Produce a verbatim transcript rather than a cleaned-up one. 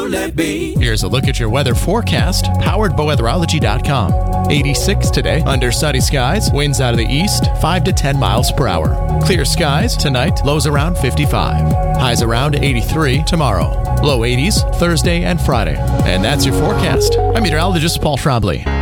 let be. Here's a look at your weather forecast, powered by weatherology dot com. eighty-six today, under sunny skies, winds out of the east, five to ten miles per hour. Clear skies tonight, lows around fifty-five. Highs around eighty-three tomorrow. Low eighties Thursday and Friday. And that's your forecast. I'm meteorologist Paul Trombley.